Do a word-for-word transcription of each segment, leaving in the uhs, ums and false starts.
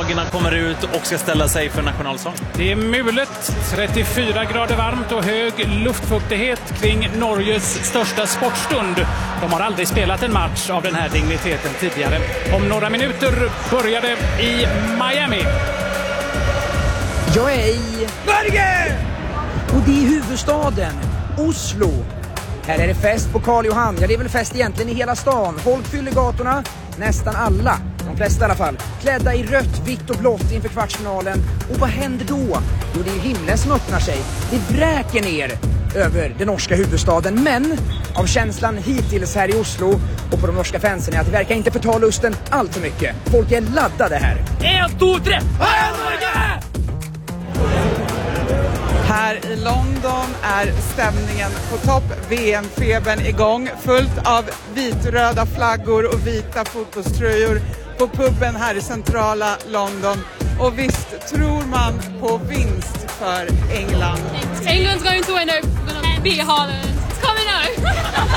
lagen kommer ut och ska ställa sig för nationalsång. Det är mulet, trettiofyra grader varmt och hög luftfuktighet kring Norges största sportstund. De har aldrig spelat en match av den här digniteten tidigare. Om några minuter börjar det i Miami. Jag är i Norge! Och det är huvudstaden, Oslo. Här är det fest på Karl Johan. Ja, det är väl fest egentligen i hela stan. Folk fyller gatorna, nästan alla, de flesta i alla fall, klädda i rött, vitt och blått inför kvartsfinalen. Och vad händer då? Jo, det är himlen som öppnar sig. Det vräker ner över den norska huvudstaden. Men av känslan hittills här i Oslo och på de norska fansen är att det verkar inte förta lusten allt för mycket. Folk är laddade här. En, två, tre! Heja Norge! Här i London är stämningen på topp, V M-febern igång, fullt av vitröda flaggor och vita fotbollströjor på puben här i centrala London. Och visst tror man på vinst för England. England's going to win over. We're gonna beat Holland. It's coming out.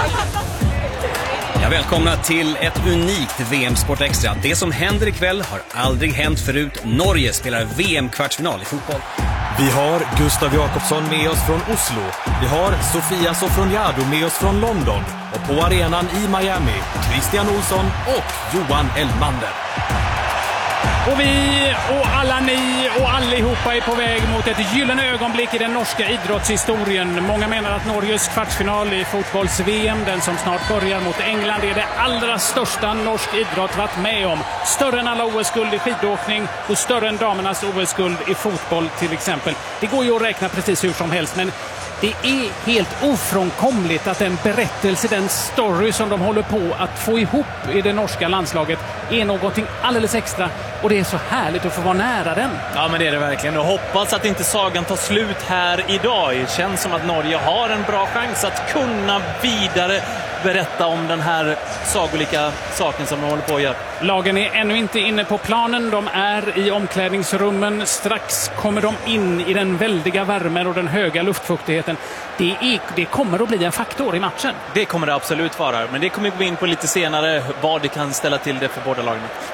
Ja, välkomna till ett unikt V M-sport extra. Det som händer ikväll har aldrig hänt förut. Norge spelar V M-kvartsfinal i fotboll. Vi har Gustav Jakobsson med oss från Oslo. Vi har Sofia Sofroniado med oss från London. Och på arenan i Miami, Christian Olsson och Johan Elmander. Och vi och alla ni och allihopa är på väg mot ett gyllene ögonblick i den norska idrottshistorien. Många menar att Norges kvartsfinal i fotbolls-V M, den som snart börjar mot England, är det allra största norsk idrott varit med om. Större än alla O S-guld i skidåkning och större än damernas O S-guld i fotboll till exempel. Det går ju att räkna precis hur som helst, men det är helt ofrånkomligt att den berättelse, den story som de håller på att få ihop i det norska landslaget är någonting alldeles extra, och det är så härligt att få vara nära den. Ja, men det är det verkligen, och hoppas att inte sagan tar slut här idag. Det känns som att Norge har en bra chans att kunna vidare berätta om den här sagolika saken som de håller på att göra. Lagen är ännu inte inne på planen, de är i omklädningsrummen. Strax kommer de in i den väldiga värmen och den höga luftfuktigheten. Det, är, det kommer att bli en faktor i matchen. Det kommer det absolut vara, men det kommer vi gå in på lite senare, vad det kan ställa till det för båda lagen.